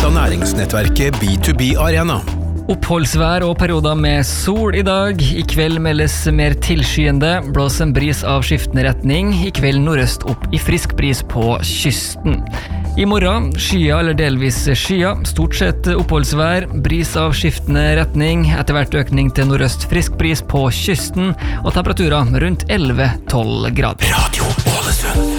av næringsnettverket B2B Arena. Oppholdsvær og perioder med sol I dag. I kveld meldes mer tilskyende, blås en bris av skiftende retning. I kveld nordøst opp I frisk bris på kysten. I morgen, skya eller delvis skya, stort sett oppholdsvær, bris av skiftende retning, etter hvert økning til nordøst frisk bris på kysten, og temperaturer rundt 11-12 grader. Radio Ålesund.